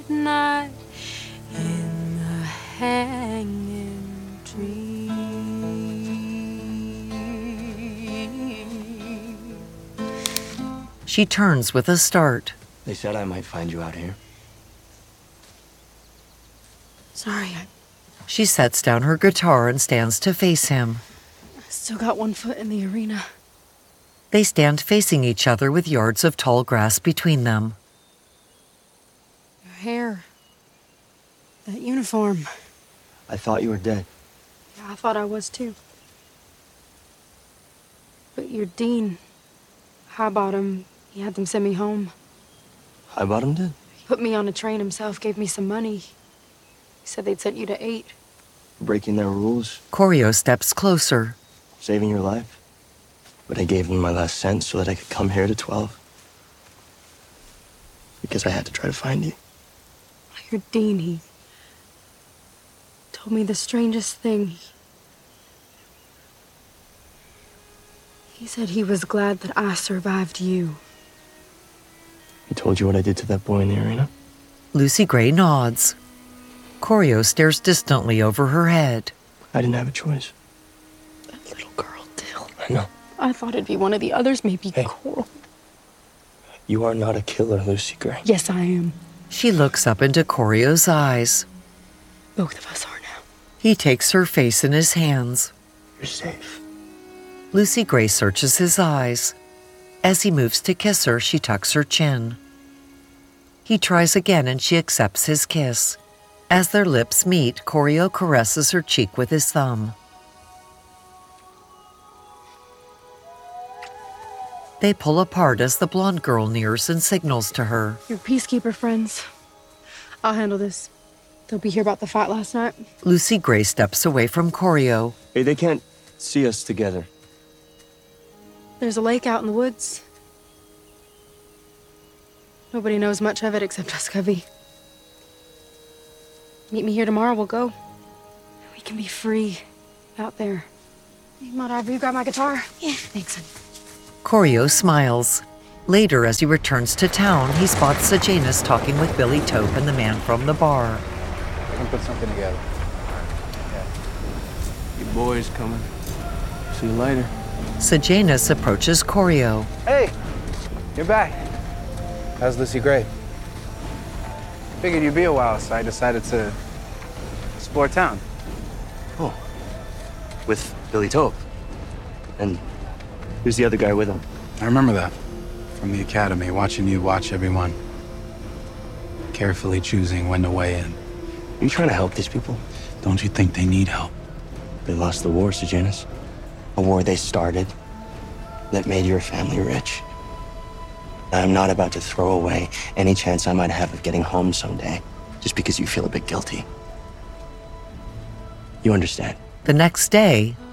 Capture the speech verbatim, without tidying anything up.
night in the hanging tree. She turns with a start. They said I might find you out here. Sorry, I She sets down her guitar and stands to face him. still got one foot in the arena. They stand facing each other with yards of tall grass between them. Your hair. That uniform. I thought you were dead. Yeah, I thought I was too. But your dean, Highbottom, he had them send me home. Highbottom did? He put me on a train himself, gave me some money. He said they'd sent you to eight. Breaking their rules, Corio steps closer. saving your life. But I gave them my last cent so that I could come here to twelve. Because I had to try to find you. Your dean, he told me the strangest thing. He said he was glad that I survived you. He told you what I did to that boy in the arena? Lucy Gray nods. Corio stares distantly over her head. I didn't have a choice. That little girl, Dill. I know. I thought it'd be one of the others, maybe Hey. Coral. You are not a killer, Lucy Gray. Yes, I am. She looks up into Corio's eyes. Both of us are now. He takes her face in his hands. You're safe. Lucy Gray searches his eyes. As he moves to kiss her, she tucks her chin. He tries again and she accepts his kiss. As their lips meet, Corio caresses her cheek with his thumb. They pull apart as the blonde girl nears and signals to her. Your peacekeeper friends. I'll handle this. They'll be here about the fight last night. Lucy Gray steps away from Corio. Hey, they can't see us together. There's a lake out in the woods. Nobody knows much of it except us, Cubby. Meet me here tomorrow, we'll go. We can be free out there. Hey, Maud, have you grab my guitar? Yeah, thanks, honey. Corio smiles. Later, as he returns to town, he spots Sejanus talking with Billy Tope and the man from the bar. We can put something together. Yeah. Your boy's coming. See you later. Sejanus approaches Corio. Hey, you're back. How's Lucy Gray? Figured you'd be a while, so I decided to explore town. Oh. With Billy Tope. And who's the other guy with him? I remember that from the academy, watching you watch everyone, carefully choosing when to weigh in. Are you trying to help these people? Don't you think they need help? They lost the war, Sejanus. A war they started that made your family rich. I'm not about to throw away any chance I might have of getting home someday just because you feel a bit guilty. You understand? The next day,